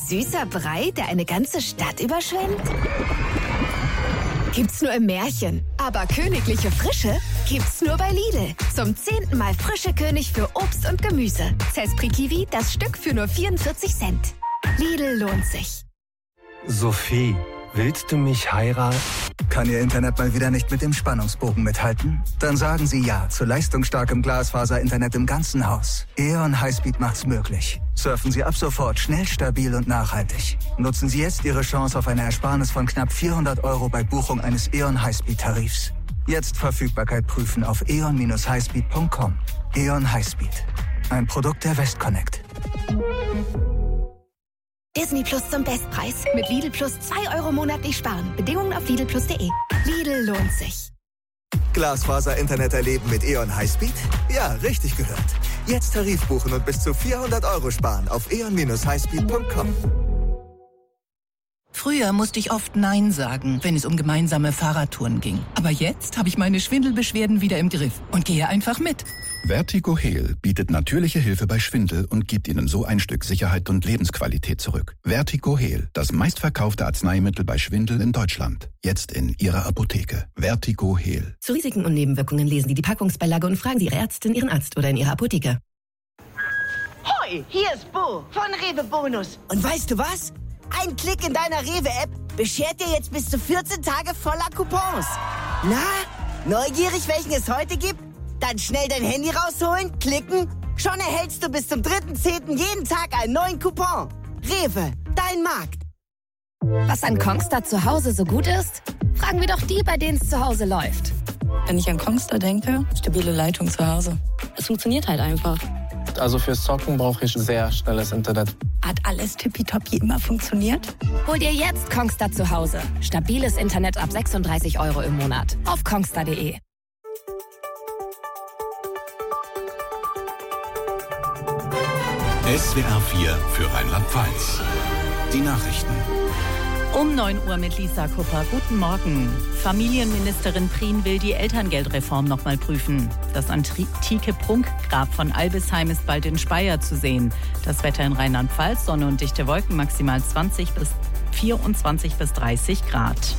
süßer Brei, der eine ganze Stadt überschwemmt? Gibt's nur im Märchen. Aber königliche Frische gibt's nur bei Lidl. Zum 10. Mal frische König für Obst und Gemüse. Zespri Kiwi, das Stück für nur 44 Cent. Lidl lohnt sich. Sophie, willst du mich heiraten? Kann Ihr Internet mal wieder nicht mit dem Spannungsbogen mithalten? Dann sagen Sie ja zu leistungsstarkem Glasfaser-Internet im ganzen Haus. E.ON Highspeed macht's möglich. Surfen Sie ab sofort schnell, stabil und nachhaltig. Nutzen Sie jetzt Ihre Chance auf eine Ersparnis von knapp 400 € bei Buchung eines E.ON Highspeed-Tarifs. Jetzt Verfügbarkeit prüfen auf eon-highspeed.com. E.ON Highspeed. Ein Produkt der Westconnect. Disney Plus zum Bestpreis. Mit Lidl Plus 2 € monatlich sparen. Bedingungen auf lidlplus.de. Lidl lohnt sich. Glasfaser-Internet erleben mit E.ON Highspeed? Ja, richtig gehört. Jetzt Tarif buchen und bis zu 400 € sparen auf eon-highspeed.com. Früher musste ich oft Nein sagen, wenn es um gemeinsame Fahrradtouren ging. Aber jetzt habe ich meine Schwindelbeschwerden wieder im Griff und gehe einfach mit. Vertigo Heal bietet natürliche Hilfe bei Schwindel und gibt Ihnen so ein Stück Sicherheit und Lebensqualität zurück. Vertigo Heal, das meistverkaufte Arzneimittel bei Schwindel in Deutschland. Jetzt in Ihrer Apotheke. Vertigo Heal. Zu Risiken und Nebenwirkungen lesen Sie die Packungsbeilage und fragen Sie Ihre Ärztin, Ihren Arzt oder in Ihrer Apotheke. Hoi, hier ist Bo von Rewe Bonus. Und weißt du was? Ein Klick in deiner Rewe-App beschert dir jetzt bis zu 14 Tage voller Coupons. Na, neugierig, welchen es heute gibt? Dann schnell dein Handy rausholen, klicken. Schon erhältst du bis zum 3.10. jeden Tag einen neuen Coupon. Rewe, dein Markt. Was an Kongstar zu Hause so gut ist? Fragen wir doch die, bei denen es zu Hause läuft. Wenn ich an Kongstar denke, stabile Leitung zu Hause. Es funktioniert halt einfach. Also fürs Zocken brauche ich sehr schnelles Internet. Hat alles tippitoppi immer funktioniert? Hol dir jetzt Kongstar zu Hause. Stabiles Internet ab 36 € im Monat. Auf kongstar.de. SWR 4 für Rheinland-Pfalz. Die Nachrichten. Um 9 Uhr mit Lisa Kupper. Guten Morgen. Familienministerin Prien will die Elterngeldreform noch mal prüfen. Das antike Prunkgrab von Albisheim ist bald in Speyer zu sehen. Das Wetter in Rheinland-Pfalz, Sonne und dichte Wolken, maximal 24 bis 30 Grad.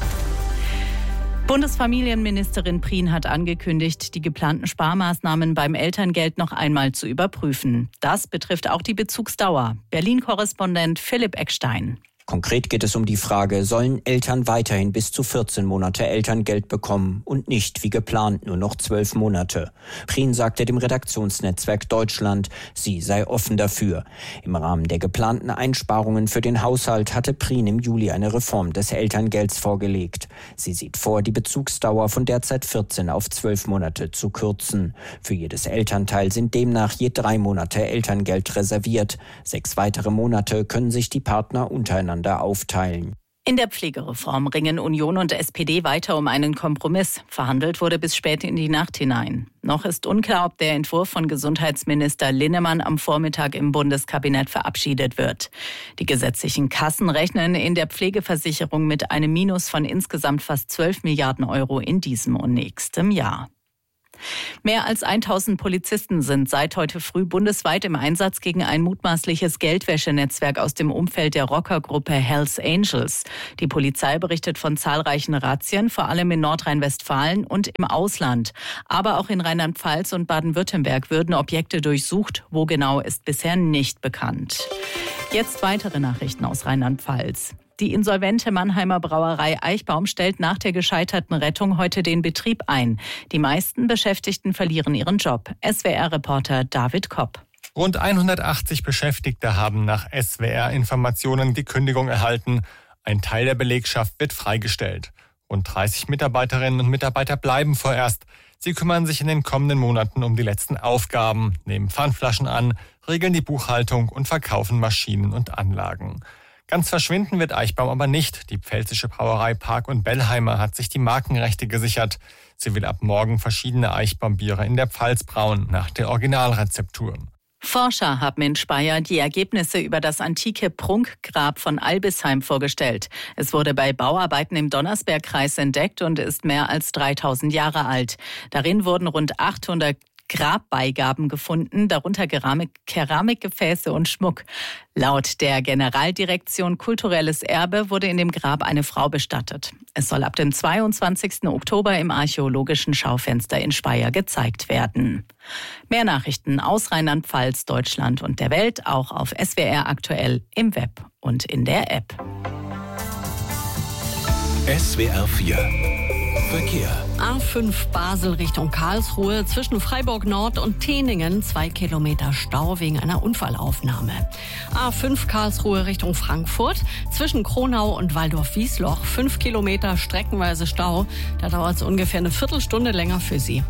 Bundesfamilienministerin Prien hat angekündigt, die geplanten Sparmaßnahmen beim Elterngeld noch einmal zu überprüfen. Das betrifft auch die Bezugsdauer. Berlin-Korrespondent Philipp Eckstein. Konkret geht es um die Frage, sollen Eltern weiterhin bis zu 14 Monate Elterngeld bekommen und nicht wie geplant nur noch 12 Monate. Prien sagte dem Redaktionsnetzwerk Deutschland, sie sei offen dafür. Im Rahmen der geplanten Einsparungen für den Haushalt hatte Prien im Juli eine Reform des Elterngelds vorgelegt. Sie sieht vor, die Bezugsdauer von derzeit 14 auf 12 Monate zu kürzen. Für jedes Elternteil sind demnach je 3 Monate Elterngeld reserviert. 6 weitere Monate können sich die Partner untereinander aufteilen. In der Pflegereform ringen Union und SPD weiter um einen Kompromiss. Verhandelt wurde bis spät in die Nacht hinein. Noch ist unklar, ob der Entwurf von Gesundheitsminister Linnemann am Vormittag im Bundeskabinett verabschiedet wird. Die gesetzlichen Kassen rechnen in der Pflegeversicherung mit einem Minus von insgesamt fast 12 Milliarden € in diesem und nächstem Jahr. Mehr als 1000 Polizisten sind seit heute früh bundesweit im Einsatz gegen ein mutmaßliches Geldwäschenetzwerk aus dem Umfeld der Rockergruppe Hells Angels. Die Polizei berichtet von zahlreichen Razzien, vor allem in Nordrhein-Westfalen und im Ausland. Aber auch in Rheinland-Pfalz und Baden-Württemberg würden Objekte durchsucht. Wo genau, ist bisher nicht bekannt. Jetzt weitere Nachrichten aus Rheinland-Pfalz. Die insolvente Mannheimer Brauerei Eichbaum stellt nach der gescheiterten Rettung heute den Betrieb ein. Die meisten Beschäftigten verlieren ihren Job. SWR-Reporter David Kopp. Rund 180 Beschäftigte haben nach SWR-Informationen die Kündigung erhalten. Ein Teil der Belegschaft wird freigestellt. Rund 30 Mitarbeiterinnen und Mitarbeiter bleiben vorerst. Sie kümmern sich in den kommenden Monaten um die letzten Aufgaben, nehmen Pfandflaschen an, regeln die Buchhaltung und verkaufen Maschinen und Anlagen. Ganz verschwinden wird Eichbaum aber nicht. Die pfälzische Brauerei Park und Bellheimer hat sich die Markenrechte gesichert. Sie will ab morgen verschiedene Eichbaumbiere in der Pfalz brauen, nach der Originalrezeptur. Forscher haben in Speyer die Ergebnisse über das antike Prunkgrab von Albisheim vorgestellt. Es wurde bei Bauarbeiten im Donnersbergkreis entdeckt und ist mehr als 3000 Jahre alt. Darin wurden rund 800 Grabbeigaben gefunden, darunter Keramikgefäße und Schmuck. Laut der Generaldirektion Kulturelles Erbe wurde in dem Grab eine Frau bestattet. Es soll ab dem 22. Oktober im archäologischen Schaufenster in Speyer gezeigt werden. Mehr Nachrichten aus Rheinland-Pfalz, Deutschland und der Welt auch auf SWR aktuell im Web und in der App. SWR 4 Verkehr. A5 Basel Richtung Karlsruhe zwischen Freiburg Nord und Teningen 2 Kilometer Stau wegen einer Unfallaufnahme. A5 Karlsruhe Richtung Frankfurt zwischen Kronau und Waldorf-Wiesloch 5 Kilometer streckenweise Stau. Da dauert es ungefähr eine Viertelstunde länger für Sie.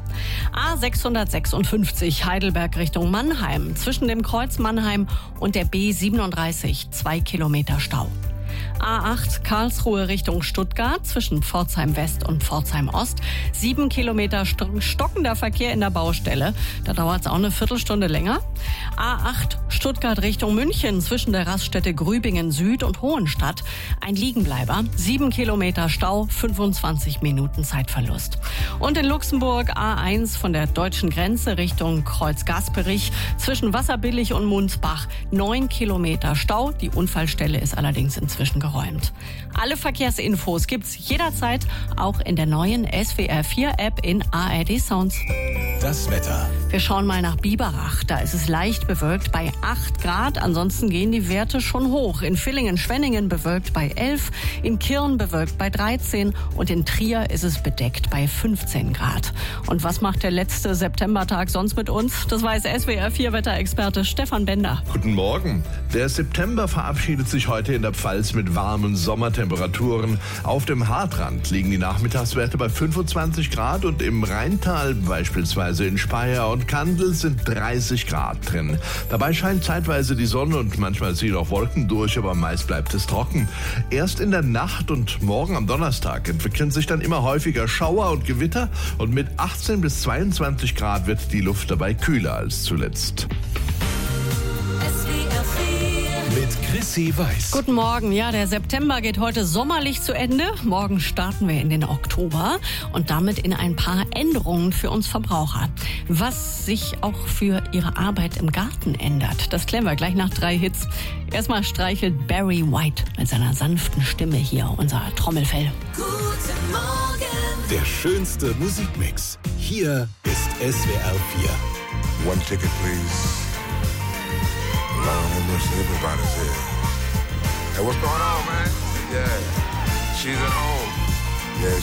A656 Heidelberg Richtung Mannheim zwischen dem Kreuz Mannheim und der B37 2 Kilometer Stau. A8 Karlsruhe Richtung Stuttgart zwischen Pforzheim West und Pforzheim Ost 7 Kilometer stockender Verkehr in der Baustelle. Da dauert es auch eine Viertelstunde länger. A8 Stuttgart Richtung München zwischen der Raststätte Grübingen Süd und Hohenstadt ein Liegenbleiber. 7 Kilometer Stau, 25 Minuten Zeitverlust. Und in Luxemburg A1 von der deutschen Grenze Richtung Kreuz Gasperich zwischen Wasserbillig und Munsbach 9 Kilometer Stau. Die Unfallstelle ist allerdings inzwischen geräumt. Alle Verkehrsinfos gibt's jederzeit auch in der neuen SWR 4 App in ARD Sounds. Das Wetter. Wir schauen mal nach Biberach. Da ist es leicht bewölkt bei 8 Grad. Ansonsten gehen die Werte schon hoch. In Villingen-Schwenningen bewölkt bei 11, in Kirn bewölkt bei 13 und in Trier ist es bedeckt bei 15 Grad. Und was macht der letzte Septembertag sonst mit uns? Das weiß SWR 4 Wetterexperte Stefan Bender. Guten Morgen. Der September verabschiedet sich heute in der Pfalz mit warmen Sommertemperaturen. Auf dem Haardrand liegen die Nachmittagswerte bei 25 Grad und im Rheintal, beispielsweise in Speyer und Kandel, sind 30 Grad drin. Dabei scheint zeitweise die Sonne und manchmal ziehen auch Wolken durch, aber meist bleibt es trocken. Erst in der Nacht und morgen am Donnerstag entwickeln sich dann immer häufiger Schauer und Gewitter und mit 18 bis 22 Grad wird die Luft dabei kühler als zuletzt. Mit Chrissy Weiß. Guten Morgen. Ja, der September geht heute sommerlich zu Ende. Morgen starten wir in den Oktober und damit in ein paar Änderungen für uns Verbraucher. Was sich auch für Ihre Arbeit im Garten ändert, das klären wir gleich nach 3 Hits. Erstmal streichelt Barry White mit seiner sanften Stimme hier unser Trommelfell. Guten Morgen. Der schönste Musikmix. Hier ist SWR 4. One ticket, please. Lord have mercy, everybody's here. Hey, what's going on, man? Yeah, she's at home. Yeah,